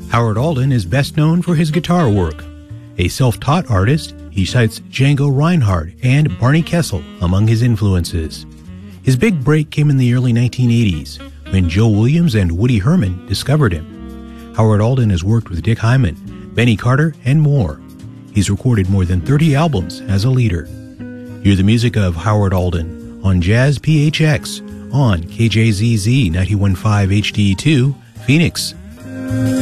Howard Alden is best known for his guitar work. A self-taught artist, he cites Django Reinhardt and Barney Kessel among his influences. His big break came in the early 1980s when Joe Williams and Woody Herman discovered him. Howard Alden has worked with Dick Hyman, Benny Carter, and more. He's recorded more than 30 albums as a leader. Hear the music of Howard Alden on Jazz PHX on KJZZ 91.5 HD2, Phoenix.